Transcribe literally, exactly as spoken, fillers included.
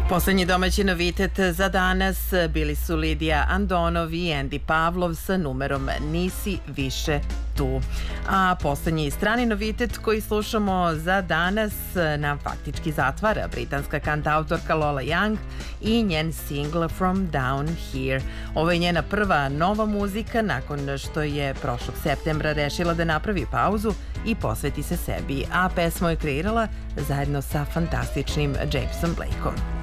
Poslednji domaći novitet za danas bili su Lidija Andonov i Andy Pavlov sa numerom Nisi više tu. A poslednji strani novitet koji slušamo za danas nam faktički zatvara britanska kantautorka Lola Young i njen single From Down Here. Ovo je njena prva nova muzika nakon što je prošlog septembra rešila da napravi pauzu i posveti se sebi, a pesmu je kreirala zajedno sa fantastičnim Jamesom Blakeom.